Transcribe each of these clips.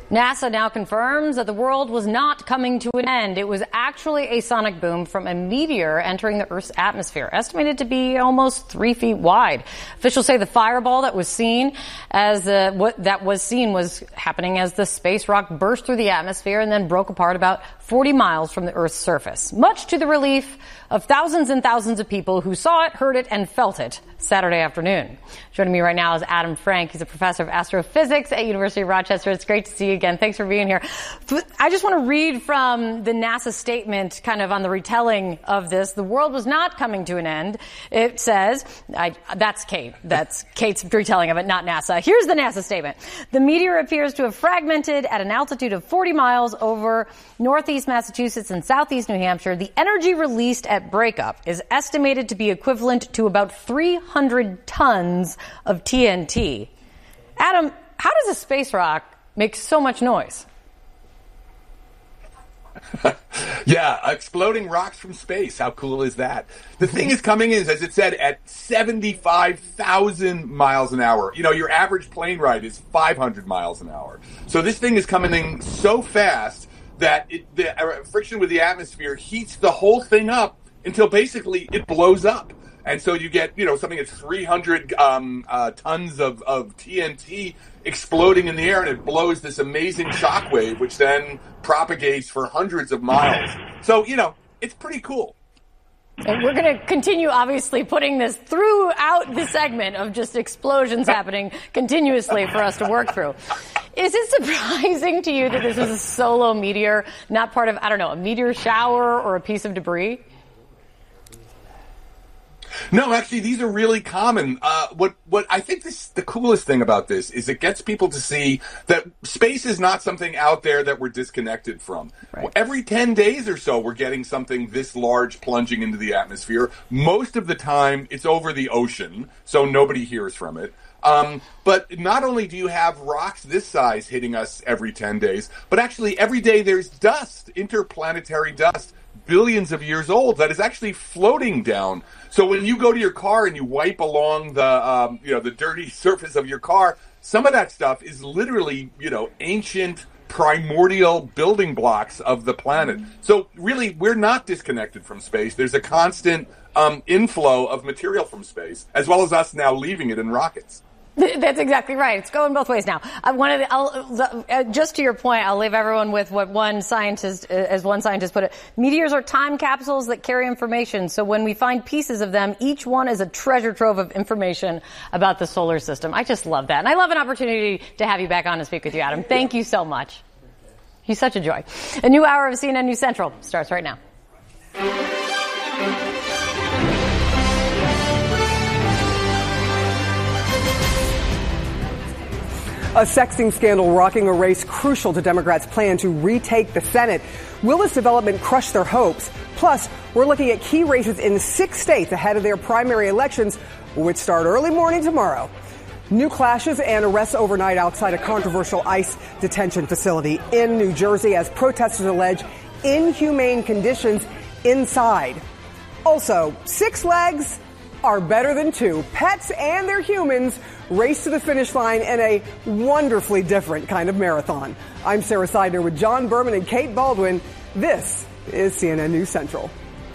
NASA now confirms that the world was not coming to an end. It was actually a sonic boom from a meteor entering the Earth's atmosphere, estimated to be almost 3 feet wide. Officials say the fireball that was seen was happening as the space rock burst through the atmosphere and then broke apart about 40 miles from the Earth's surface, much to the relief of thousands and thousands of people who saw it, heard it, and felt it Saturday afternoon. Joining me right now is Adam Frank. He's a professor of astrophysics at University of Rochester. It's great to see you again. Thanks for being here. I just want to read from the NASA statement kind of on the retelling of this. The world was not coming to an end. It says, that's Kate. That's Kate's retelling of it, not NASA. Here's the NASA statement. The meteor appears to have fragmented at an altitude of 40 miles over northeast Massachusetts and southeast New Hampshire. The energy released at breakup is estimated to be equivalent to about 300 tons of TNT. Adam, how does a space rock make so much noise? Yeah, exploding rocks from space. How cool is that? The thing is coming in, as it said, at 75,000 miles an hour. You know, your average plane ride is 500 miles an hour. So this thing is coming in so fast that the friction with the atmosphere heats the whole thing up until basically it blows up. And so you get, something at 300 tons of TNT exploding in the air, and it blows this amazing shockwave, which then propagates for hundreds of miles. So, it's pretty cool. And we're going to continue, obviously, putting this throughout the segment of just explosions happening continuously for us to work through. Is it surprising to you that this is a solo meteor, not part of, a meteor shower or a piece of debris? No, actually, these are really common. What I think the coolest thing about this is it gets people to see that space is not something out there that we're disconnected from. Right. Every 10 days or so, we're getting something this large plunging into the atmosphere. Most of the time, it's over the ocean, so nobody hears from it. But not only do you have rocks this size hitting us every 10 days, but actually every day there's dust, interplanetary dust, billions of years old, that is actually floating down. So when you go to your car and you wipe along the dirty surface of your car, some of that stuff is literally, ancient primordial building blocks of the planet. So really, we're not disconnected from space. There's a constant inflow of material from space, as well as us now leaving it in rockets. That's exactly right. It's going both ways now. Just to your point, I'll leave everyone with what one scientist put it. Meteors are time capsules that carry information. So when we find pieces of them, each one is a treasure trove of information about the solar system. I just love that. And I love an opportunity to have you back on and speak with you, Adam. Thank you so much. He's such a joy. A new hour of CNN News Central starts right now. A sexting scandal rocking a race crucial to Democrats' plan to retake the Senate. Will this development crush their hopes? Plus, we're looking at key races in 6 states ahead of their primary elections, which start early morning tomorrow. New clashes and arrests overnight outside a controversial ICE detention facility in New Jersey as protesters allege inhumane conditions inside. Also, 6 legs are better than 2. Pets and their humans race to the finish line in a wonderfully different kind of marathon. I'm Sarah Seidner with John Berman and Kate Baldwin. This is CNN News Central.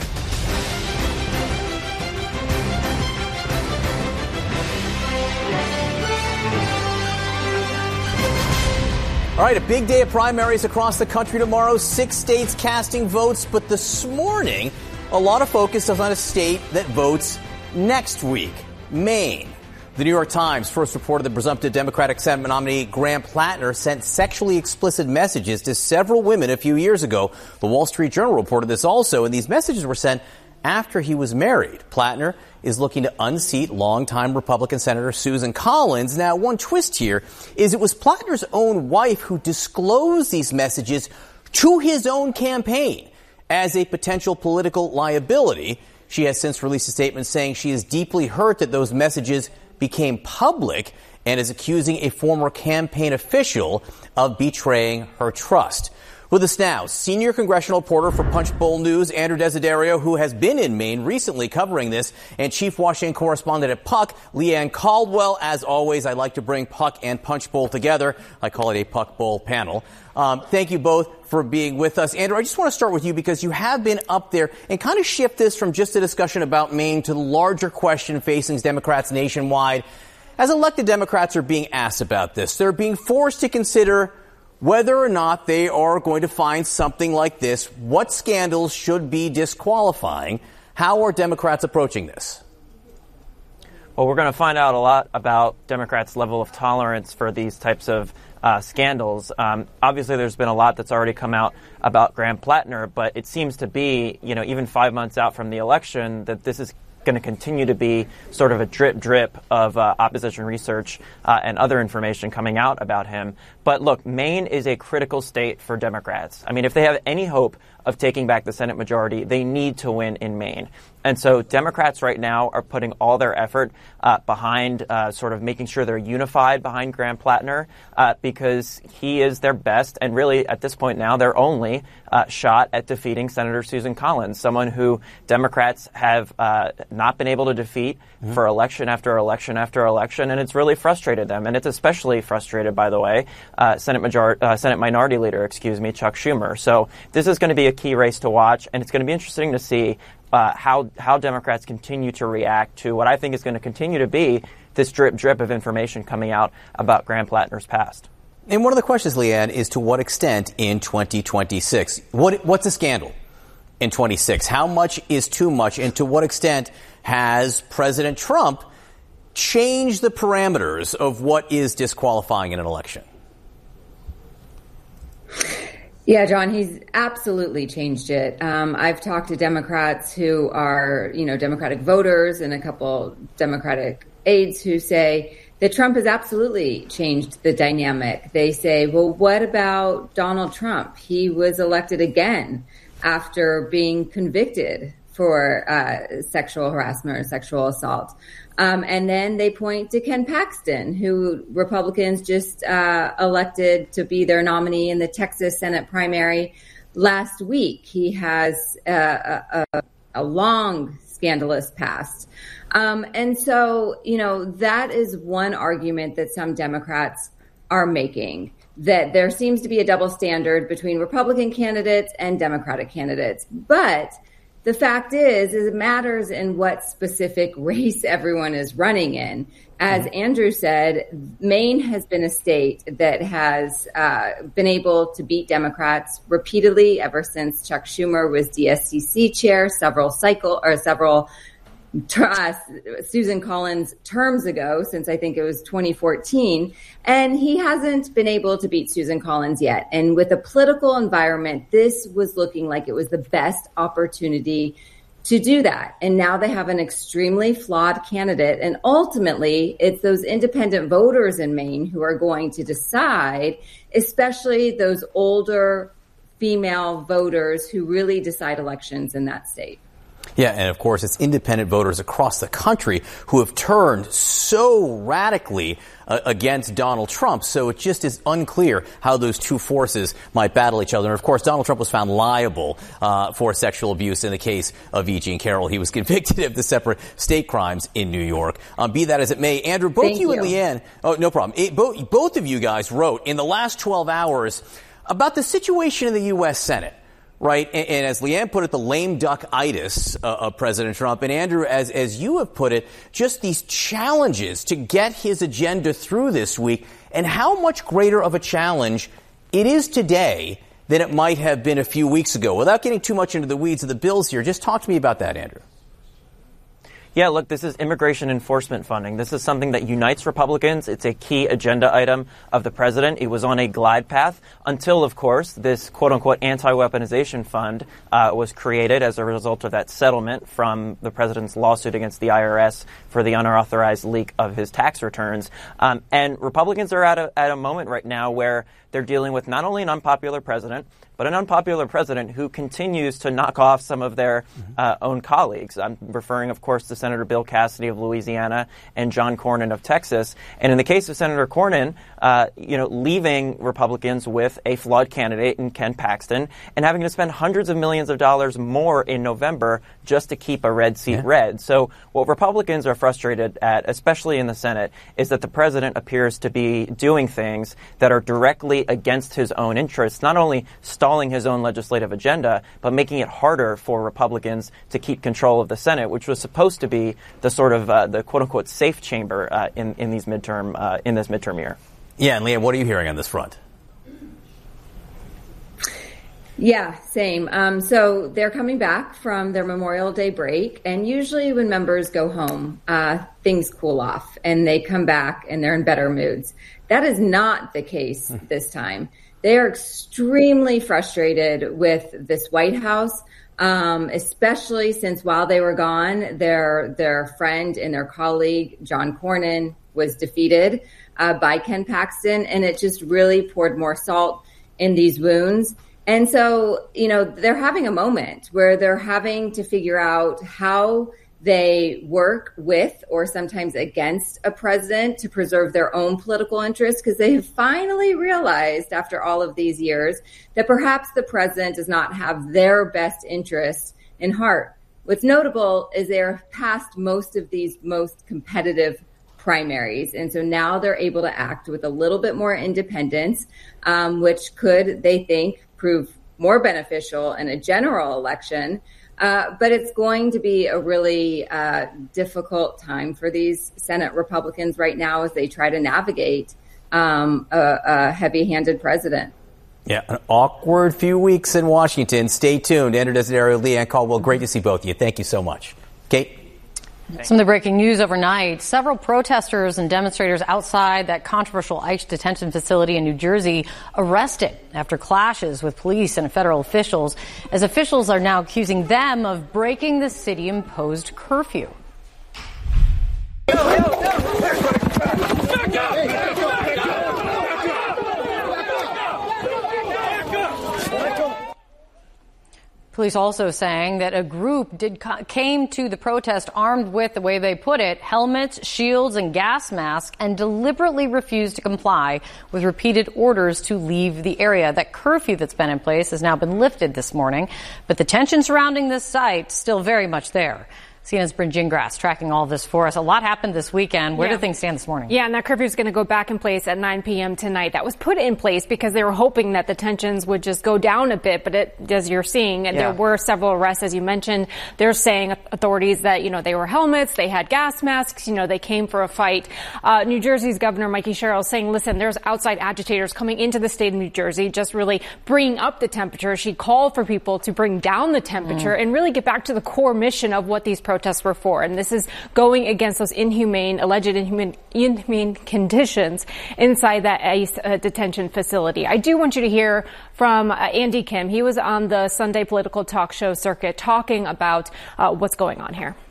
All right, a big day of primaries across the country tomorrow. 6 states casting votes, but this morning, a lot of focus is on a state that votes next week, Maine. The New York Times first reported that presumptive Democratic Senate nominee Graham Plattner sent sexually explicit messages to several women a few years ago. The Wall Street Journal reported this also, and these messages were sent after he was married. Plattner is looking to unseat longtime Republican Senator Susan Collins. Now, one twist here is it was Plattner's own wife who disclosed these messages to his own campaign as a potential political liability. She has since released a statement saying she is deeply hurt that those messages became public and is accusing a former campaign official of betraying her trust. With us now, senior congressional reporter for Punchbowl News, Andrew Desiderio, who has been in Maine recently covering this, and chief Washington correspondent at Puck, Leanne Caldwell. As always, I like to bring Puck and Punchbowl together. I call it a Puck Bowl panel. Thank you both for being with us. Andrew, I just want to start with you because you have been up there and kind of shift this from just a discussion about Maine to the larger question facing Democrats nationwide. As elected Democrats are being asked about this, they're being forced to consider whether or not they are going to find something like this. What scandals should be disqualifying? How are Democrats approaching this? Well, we're going to find out a lot about Democrats' level of tolerance for these types of scandals. Obviously, there's been a lot that's already come out about Graham Plattner, but it seems to be, even 5 months out from the election, that this is going to continue to be sort of a drip of opposition research and other information coming out about him. But look, Maine is a critical state for Democrats. I mean, if they have any hope of taking back the Senate majority, they need to win in Maine. And so Democrats right now are putting all their effort behind sort of making sure they're unified behind Graham Plattner because he is their best and really at this point now their only shot at defeating Senator Susan Collins, someone who Democrats have not been able to defeat for election after election after election, and it's really frustrated them. And it's especially frustrated, by the way, Senate Minority Leader, Chuck Schumer. So this is going to be a key race to watch, and it's going to be interesting to see how Democrats continue to react to what I think is going to continue to be this drip of information coming out about Graham Plattner's past. And one of the questions, Leanne, is to what extent in 2026? What's a scandal in 26? How much is too much? And to what extent has President Trump changed the parameters of what is disqualifying in an election? Yeah, John, he's absolutely changed it. I've talked to Democrats who are, Democratic voters and a couple Democratic aides who say that Trump has absolutely changed the dynamic. They say, well, what about Donald Trump? He was elected again after being convicted for sexual harassment or sexual assault. And then they point to Ken Paxton, who Republicans just elected to be their nominee in the Texas Senate primary last week. He has a long scandalous past. And so, that is one argument that some Democrats are making, that there seems to be a double standard between Republican candidates and Democratic candidates. But the fact is it matters in what specific race everyone is running in. As Andrew said, Maine has been a state that has been able to beat Democrats repeatedly ever since Chuck Schumer was DSCC chair several Susan Collins terms ago, since I think it was 2014, and he hasn't been able to beat Susan Collins yet. And with the political environment, this was looking like it was the best opportunity to do that. And now they have an extremely flawed candidate. And ultimately, it's those independent voters in Maine who are going to decide, especially those older female voters who really decide elections in that state. Yeah, and of course, it's independent voters across the country who have turned so radically against Donald Trump. So it just is unclear how those two forces might battle each other. And of course, Donald Trump was found liable for sexual abuse in the case of E. Jean Carroll. He was convicted of the separate state crimes in New York. Be that as it may, Andrew, both you and Leanne, oh, no problem. Both of you guys wrote in the last 12 hours about the situation in the U.S. Senate. Right. And as Leanne put it, the lame duck-itis of President Trump. And Andrew, as you have put it, just these challenges to get his agenda through this week and how much greater of a challenge it is today than it might have been a few weeks ago. Without getting too much into the weeds of the bills here, just talk to me about that, Andrew. Yeah, look, this is immigration enforcement funding. This is something that unites Republicans. It's a key agenda item of the president. It was on a glide path until, of course, this quote-unquote anti-weaponization fund was created as a result of that settlement from the president's lawsuit against the IRS for the unauthorized leak of his tax returns. And Republicans are at a moment right now where they're dealing with not only an unpopular president, but an unpopular president who continues to knock off some of their own colleagues. I'm referring, of course, to Senator Bill Cassidy of Louisiana and John Cornyn of Texas. And in the case of Senator Cornyn, leaving Republicans with a flawed candidate in Ken Paxton and having to spend hundreds of millions of dollars more in November just to keep a red seat red. So what Republicans are frustrated at, especially in the Senate, is that the president appears to be doing things that are directly against his own interests, not only stalling his own legislative agenda, but making it harder for Republicans to keep control of the Senate, which was supposed to be the sort of the quote-unquote safe chamber in this midterm year. Yeah, and Leanne, what are you hearing on this front? Yeah, same. So they're coming back from their Memorial Day break, and usually when members go home, things cool off and they come back and they're in better moods. That is not the case this time. They are extremely frustrated with this White House, especially since while they were gone, their friend and their colleague, John Cornyn, was defeated by Ken Paxton, and it just really poured more salt in these wounds. And so, they're having a moment where they're having to figure out how they work with or sometimes against a president to preserve their own political interests, because they have finally realized after all of these years that perhaps the president does not have their best interests in heart. What's notable is they're past most of these most competitive primaries. And so now they're able to act with a little bit more independence, which could, they think, prove more beneficial in a general election. But it's going to be a really difficult time for these Senate Republicans right now as they try to navigate a heavy-handed president. Yeah, an awkward few weeks in Washington. Stay tuned. Enter Desiderio, Leanne Caldwell. Great to see both of you. Thank you so much. Kate? Some of the breaking news overnight. Several protesters and demonstrators outside that controversial ICE detention facility in New Jersey arrested after clashes with police and federal officials, as officials are now accusing them of breaking the city-imposed curfew. Police also saying that a group came to the protest armed with, the way they put it, helmets, shields, and gas masks, and deliberately refused to comply with repeated orders to leave the area. That curfew that's been in place has now been lifted this morning, but the tension surrounding this site still very much there. CNN's Bryn Gingras tracking all of this for us. A lot happened this weekend. Where do things stand this morning? Yeah, and that curfew is going to go back in place at 9 p.m. tonight. That was put in place because they were hoping that the tensions would just go down a bit. But as you're seeing, there were several arrests, as you mentioned. They're saying, authorities, that, they were helmets, they had gas masks, they came for a fight. New Jersey's Governor Mikey Sherrill is saying, listen, there's outside agitators coming into the state of New Jersey, just really bringing up the temperature. She called for people to bring down the temperature and really get back to the core mission of what these protests were for. And this is going against those alleged inhumane conditions inside that ICE detention facility. I do want you to hear from Andy Kim. He was on the Sunday political talk show circuit talking about what's going on here.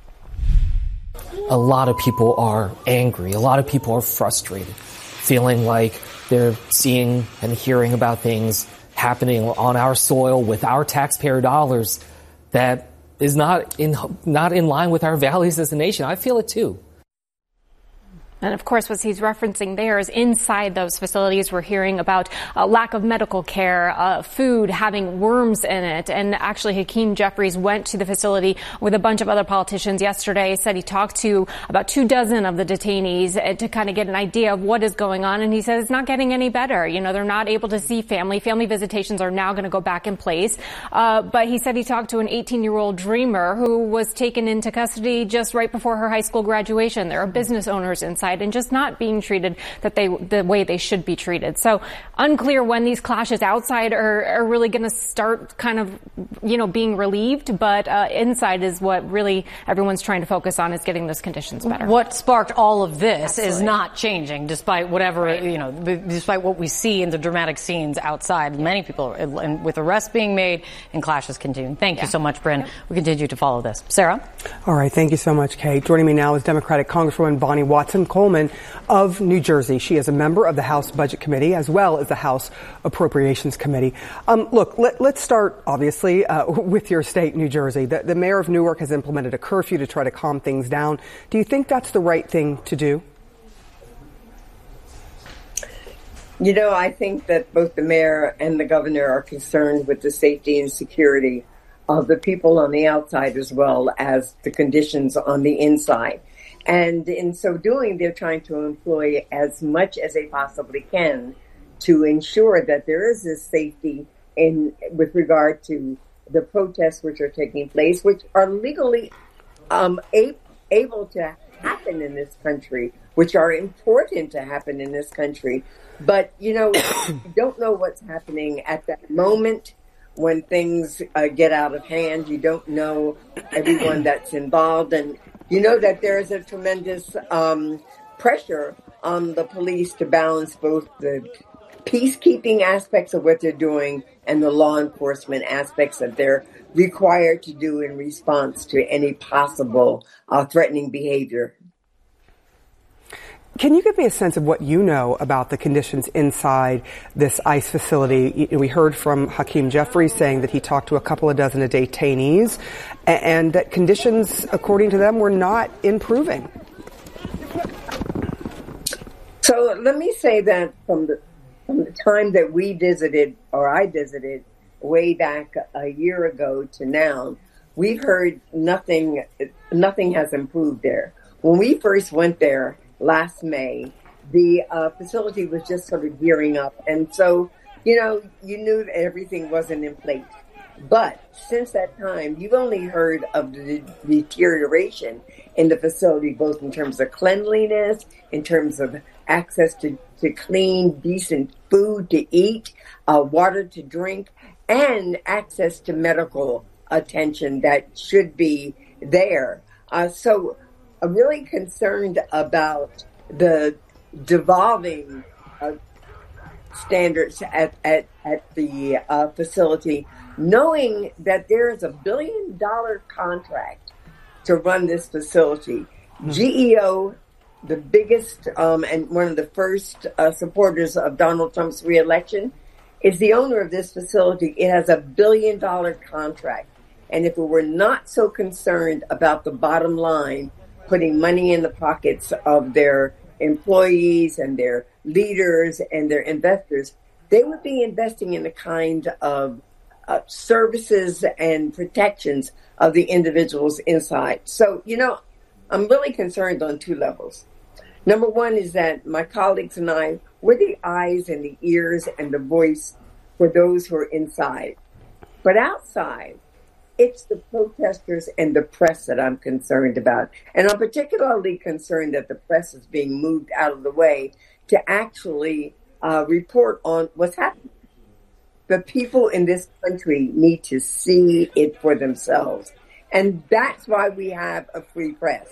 A lot of people are angry. A lot of people are frustrated, feeling like they're seeing and hearing about things happening on our soil with our taxpayer dollars that is not in line with our values as a nation. I feel it too. And of course, what he's referencing there is inside those facilities, we're hearing about lack of medical care, food having worms in it. And actually, Hakeem Jeffries went to the facility with a bunch of other politicians yesterday, said he talked to about 24 of the detainees to kind of get an idea of what is going on. And he says it's not getting any better. They're not able to see family. Family visitations are now going to go back in place. But he said he talked to an 18-year-old dreamer who was taken into custody just right before her high school graduation. There are business owners inside and just not being treated the way they should be treated. So unclear when these clashes outside are really going to start kind of, being relieved. But inside is what really everyone's trying to focus on, is getting those conditions better. What sparked all of this is not changing, despite whatever, despite what we see in the dramatic scenes outside. Many people, with arrests being made and clashes continuing. Thank you so much, Bryn. We continue to follow this. Sarah? All right. Thank you so much, Kate. Joining me now is Democratic Congresswoman Bonnie Watson-Cole. Congresswoman of New Jersey. She is a member of the House Budget Committee as well as the House Appropriations Committee. Look, let's start, obviously, with your state, New Jersey. The mayor of Newark has implemented a curfew to try to calm things down. Do you think that's the right thing to do? You know, I think that both the mayor and the governor are concerned with the safety and security of the people on the outside as well as the conditions on the inside. And in so doing, they're trying to employ as much as they possibly can to ensure that there is this safety with regard to the protests which are taking place, which are legally able to happen in this country, which are important to happen in this country. But, you know, you don't know what's happening at that moment when things get out of hand. You don't know everyone that's involved. And you know that there is a tremendous pressure on the police to balance both the peacekeeping aspects of what they're doing and the law enforcement aspects that they're required to do in response to any possible threatening behavior. Can you give me a sense of what you know about the conditions inside this ICE facility? We heard from Hakeem Jeffries saying that he talked to a couple of dozen detainees and that conditions, according to them, were not improving. So let me say that from the time that we visited, or I visited, way back a year ago to now, we've heard nothing has improved there. When we first went there, last May, the facility was just sort of gearing up. And so, you know, you knew that everything wasn't in place. But since that time, you've only heard of the deterioration in the facility, both in terms of cleanliness, in terms of access to clean, decent food to eat, water to drink, and access to medical attention that should be there. So I'm really concerned about the devolving standards at the facility, knowing that there is $1 billion contract to run this facility. GEO, the biggest and one of the first supporters of Donald Trump's reelection, is the owner of this facility. It has $1 billion contract. And if we were not so concerned about the bottom line, putting money in the pockets of their employees and their leaders and their investors, they would be investing in the kind of services and protections of the individuals inside. So, you know, I'm really concerned on two levels. Number one is that my colleagues and I, we're the eyes and the ears and the voice for those who are inside. But outside, it's the protesters and the press that I'm concerned about. And I'm particularly concerned that the press is being moved out of the way to actually report on what's happening. The people in this country need to see it for themselves. And that's why we have a free press.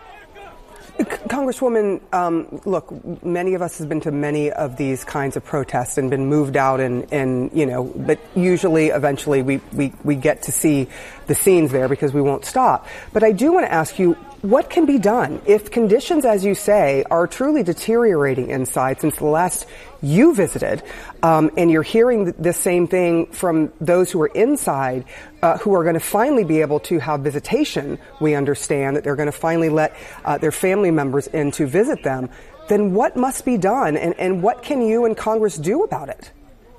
Congresswoman, look, many of us have been to many of these kinds of protests and been moved out and you know, but usually, eventually, we get to see the scenes there because we won't stop. But I do want to ask you, what can be done if conditions, as you say, are truly deteriorating inside since the last you visited, and you're hearing the same thing from those who are inside, who are going to finally be able to have visitation. We understand that they're going to finally let their family members in to visit them. Then what must be done, and what can you and Congress do about it?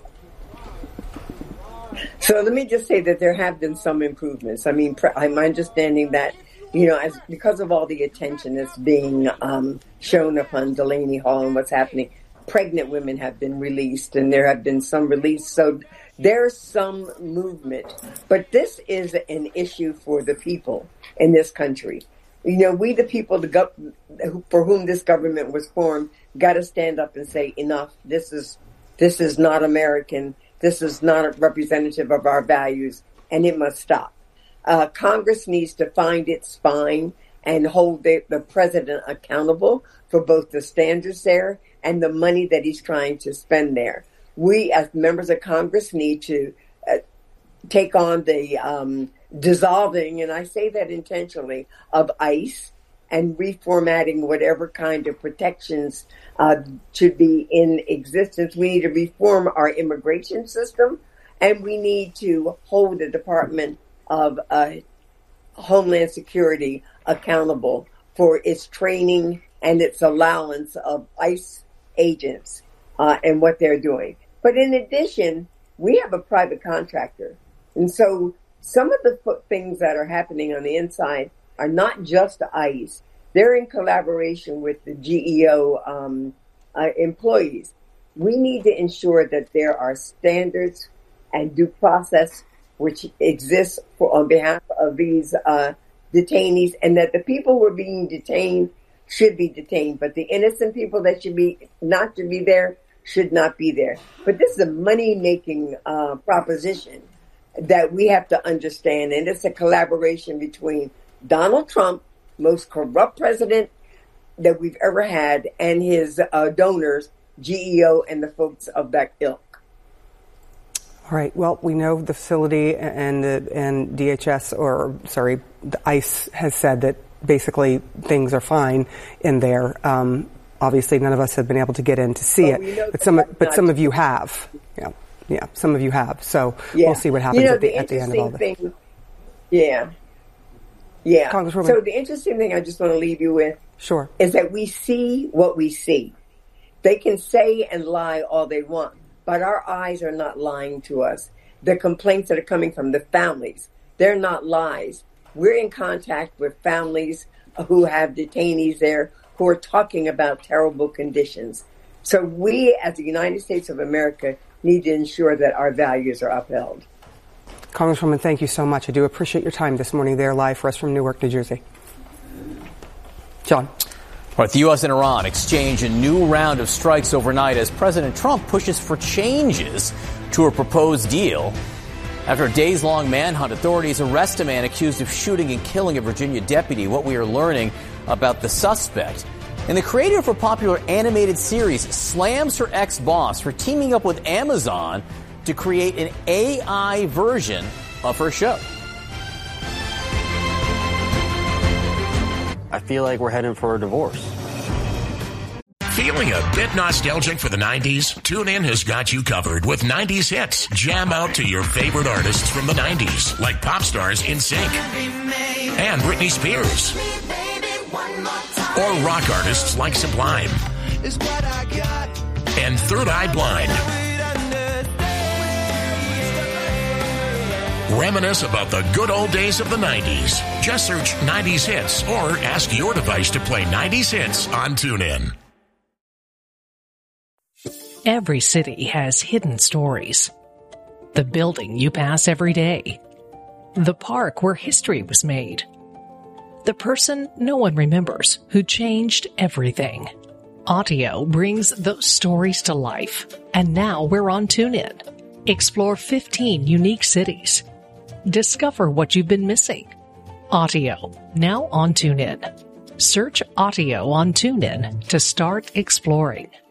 So let me just say that there have been some improvements. I mean, I'm understanding that, you know, because of all the attention that's being shown upon Delaney Hall and what's happening, pregnant women have been released, and there have been some released. So there's some movement. But this is an issue for the people in this country. You know, we, the people for whom this government was formed, got to stand up and say, enough. This is not American. This is not representative of our values, and it must stop. Congress needs to find its spine and hold the president accountable for both the standards there and the money that he's trying to spend there. We, as members of Congress, need to take on the dissolving, and I say that intentionally, of ICE and reformatting whatever kind of protections should be in existence. We need to reform our immigration system, and we need to hold the Department of Homeland Security accountable for its training and its allowance of ICE agents and what they're doing. But in addition, we have a private contractor. And so some of the things that are happening on the inside are not just ICE. They're in collaboration with the GEO employees. We need to ensure that there are standards and due process which exists on behalf of these detainees, and that the people who are being detained should be detained, but the innocent people that should be there should not be there. But this is a money-making proposition that we have to understand, and it's a collaboration between Donald Trump, most corrupt president that we've ever had, and his donors, GEO, and the folks of that ilk. All right. Well, we know the facility and DHS, the ICE has said that basically things are fine in there. Obviously, none of us have been able to get in to see it, but some of you have. Yeah, some of you have. So we'll see what happens at the end of all this. Yeah. Congresswoman. So the interesting thing I just want to leave you with is that we see what we see. They can say and lie all they want, but our eyes are not lying to us. The complaints that are coming from the families, they're not lies. We're in contact with families who have detainees there who are talking about terrible conditions. So we, as the United States of America, need to ensure that our values are upheld. Congresswoman, thank you so much. I do appreciate your time this morning there live for us from Newark, New Jersey. John. All right, the U.S. and Iran exchange a new round of strikes overnight as President Trump pushes for changes to a proposed deal. After a days-long manhunt, authorities arrest a man accused of shooting and killing a Virginia deputy. What we are learning about the suspect. And the creator of a popular animated series slams her ex-boss for teaming up with Amazon to create an AI version of her show. I feel like we're heading for a divorce. Feeling a bit nostalgic for the 90s? TuneIn has got you covered with 90s hits. Jam out to your favorite artists from the 90s, like pop stars NSYNC and Britney Spears. Or rock artists like Sublime and Third Eye Blind. Reminisce about the good old days of the 90s. Just search 90s hits or ask your device to play 90s hits on TuneIn. Every city has hidden stories. The building you pass every day. The park where history was made. The person no one remembers who changed everything. Audio brings those stories to life. And now we're on TuneIn. Explore 15 unique cities. Discover what you've been missing. Audio, now on TuneIn. Search Audio on TuneIn to start exploring.